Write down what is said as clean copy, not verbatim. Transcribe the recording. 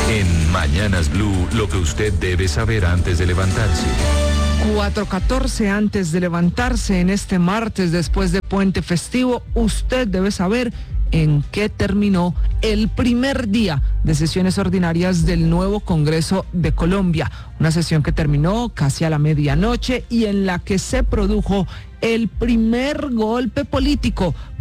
En Mañanas Blue, lo que usted debe saber antes de levantarse. 4:14 antes de levantarse en este martes después de puente festivo, usted debe saber en qué terminó el primer día de sesiones ordinarias del nuevo Congreso de Colombia. Una sesión que terminó casi a la medianoche y en la que se produjo el primer golpe político